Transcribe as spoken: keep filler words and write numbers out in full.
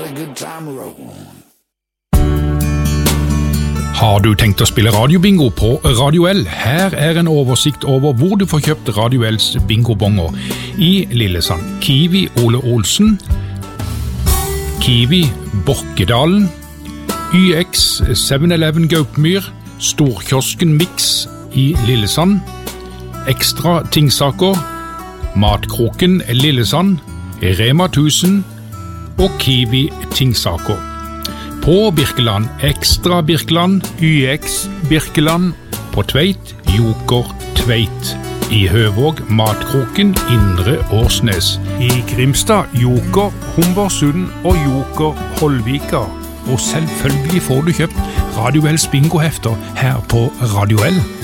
a good time rolling. Har du tenkt å spille radiobingo på Radio L? Her er en oversikt over hvor du får kjøpt Radio L's bingobonger i Lillesand. Kiwi Ole Olsen, Kiwi Borkedalen, Y X seven eleven Gaupmyr, Storkiosken Mix i Lillesand, Ekstra Tingsaker, Matkroken Lillesand, Rema tusen og Kiwi Tingsaker. På Birkeland, Ekstra Birkeland, Y X Birkeland, på Tveit, Joker Tveit. I Høvåg, Matkroken, Indre Årsnes. I Grimstad, Joker, Humbersund og Joker Holvika. Og selvfølgelig får du kjøpt Radio L's bingohefter her på Radio L.